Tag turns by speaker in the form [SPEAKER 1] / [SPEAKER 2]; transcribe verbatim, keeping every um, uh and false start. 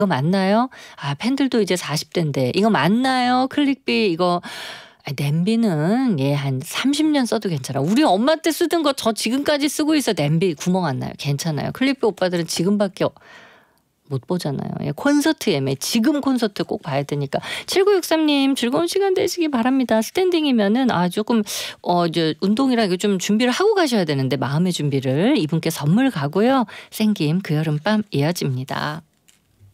[SPEAKER 1] 이거 맞나요? 아 팬들도 이제 사십 대인데 이거 맞나요? 클릭비 이거 아 냄비는 예 한 삼십 년 써도 괜찮아. 우리 엄마 때 쓰던 거 저 지금까지 쓰고 있어. 냄비 구멍 안 나요. 괜찮아요. 클릭비 오빠들은 지금밖에 못 보잖아요. 예 콘서트 예매 지금 콘서트 꼭 봐야 되니까. 칠구육삼 님 즐거운 시간 되시기 바랍니다. 스탠딩이면은 아 조금 어 이제 운동이라 이거 좀 준비를 하고 가셔야 되는데 마음의 준비를 이분께 선물 가고요. 생김 그 여름밤 이어집니다.